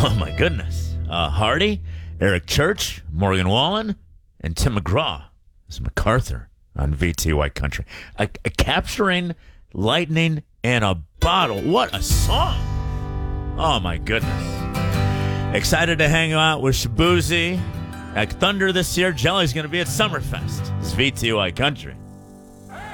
Oh, my goodness. Hardy, Eric Church, Morgan Wallen, and Tim McGraw. This is MacArthur on VTY Country. Capturing lightning in a bottle. What a song. Oh, my goodness. Excited to hang out with Shabuzi at Thunder this year. Jelly's going to be at Summerfest. It's VTY Country.